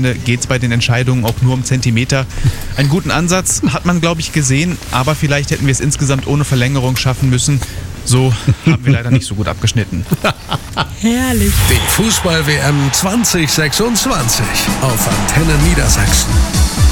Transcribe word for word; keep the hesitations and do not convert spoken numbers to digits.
Ende geht es bei den Entscheidungen auch nur um Zentimeter. Einen guten Ansatz hat man, glaube ich, gesehen, aber vielleicht hätten wir es insgesamt ohne Verlängerung schaffen müssen. So haben wir leider nicht so gut abgeschnitten. Herrlich. Die Fußball-W M zwanzig sechsundzwanzig auf Antenne Niedersachsen.